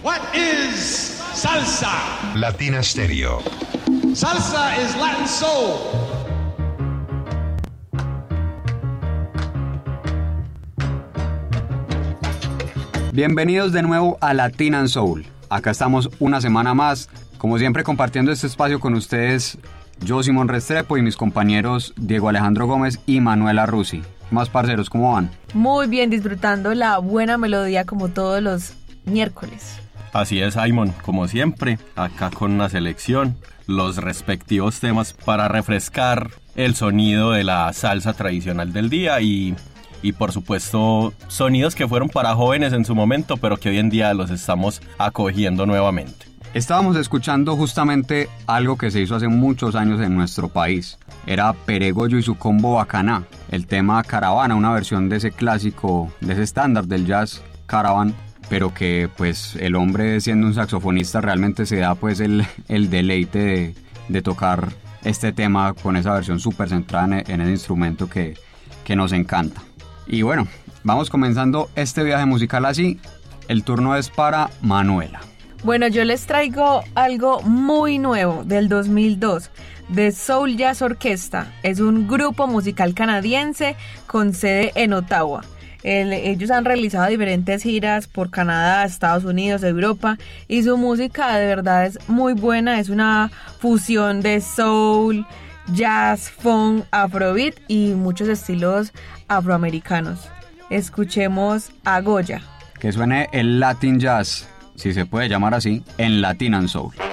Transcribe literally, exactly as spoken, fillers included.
What is salsa? Latina Stereo. Salsa is Latin soul. Bienvenidos de nuevo a Latin Soul. Acá estamos una semana más, como siempre compartiendo este espacio con ustedes, yo Simón Restrepo y mis compañeros Diego Alejandro Gómez y Manuela Rusi. Más parceros, ¿cómo van? Muy bien, disfrutando la buena melodía como todos los miércoles. Así es, Simon, como siempre, acá con una selección, los respectivos temas para refrescar el sonido de la salsa tradicional del día y... Y por supuesto, sonidos que fueron para jóvenes en su momento, pero que hoy en día los estamos acogiendo nuevamente. Estábamos escuchando justamente algo que se hizo hace muchos años en nuestro país. Era Peregoyo y su combo Bacaná, el tema Caravana, una versión de ese clásico, de ese estándar del jazz Caravan, pero que pues el hombre siendo un saxofonista realmente se da pues el, el deleite de, de tocar este tema con esa versión súper centrada en, en ese instrumento que, que nos encanta. Y bueno, vamos comenzando este viaje musical así. El turno es para Manuela. Bueno, yo les traigo algo muy nuevo del dos mil dos, The Soul Jazz Orchestra. Es un grupo musical canadiense con sede en Ottawa. El, ellos han realizado diferentes giras por Canadá, Estados Unidos, Europa, y su música de verdad es muy buena. Es una fusión de soul, jazz, funk, afrobeat y muchos estilos afroamericanos. Escuchemos a Goya. Que suene el Latin Jazz, si se puede llamar así, en Latin and Soul.